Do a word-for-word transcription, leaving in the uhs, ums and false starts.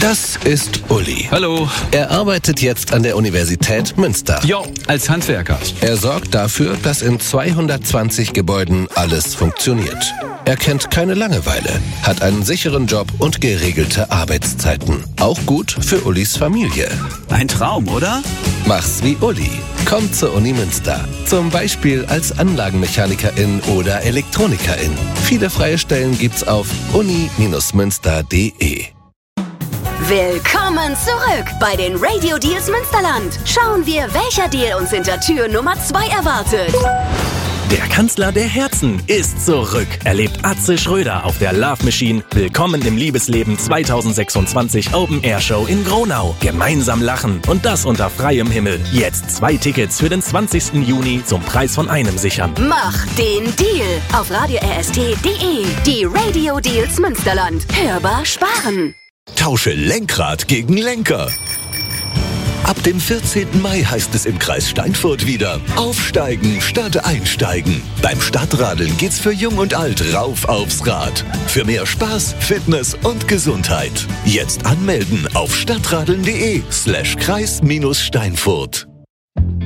Das ist Uli. Hallo. Er arbeitet jetzt an der Universität Münster. Jo, als Handwerker. Er sorgt dafür, dass in zweihundertzwanzig Gebäuden alles funktioniert. Er kennt keine Langeweile, hat einen sicheren Job und geregelte Arbeitszeiten. Auch gut für Ulis Familie. Ein Traum, oder? Mach's wie Uli. Komm zur Uni Münster. Zum Beispiel als Anlagenmechanikerin oder Elektronikerin. Viele freie Stellen gibt's auf uni Bindestrich münster punkt de. Willkommen zurück bei den Radio Deals Münsterland. Schauen wir, welcher Deal uns hinter Tür Nummer zwei erwartet. Der Kanzler der Herzen ist zurück. Erlebt Atze Schröder auf der Love Machine. Willkommen im Liebesleben zweitausendsechsundzwanzig Open Air Show in Gronau. Gemeinsam lachen und das unter freiem Himmel. Jetzt zwei Tickets für den zwanzigsten Juni zum Preis von einem sichern. Mach den Deal auf radio r s t punkt de. Die Radio Deals Münsterland. Hörbar sparen. Tausche Lenkrad gegen Lenker. Ab dem vierzehnten Mai heißt es im Kreis Steinfurt wieder: Aufsteigen statt einsteigen. Beim Stadtradeln geht's für Jung und Alt rauf aufs Rad. Für mehr Spaß, Fitness und Gesundheit. Jetzt anmelden auf stadtradeln punkt de slash Kreis minus Steinfurt.